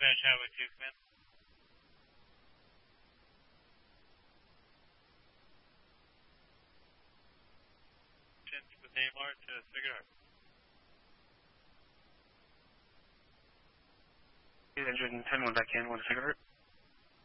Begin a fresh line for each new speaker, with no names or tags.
Dispatch Highway 2, command. With AMR to Sacred Heart.
Engine 10-1 back in, 1 to Sacred Heart.